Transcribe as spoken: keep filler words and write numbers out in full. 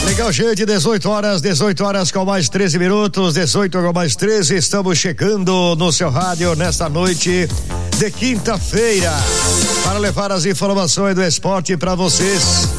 Legal, gente, dezoito horas, dezoito horas com mais treze minutos, dezoito com mais treze, estamos chegando no seu rádio nesta noite de quinta-feira para levar as informações do esporte para vocês.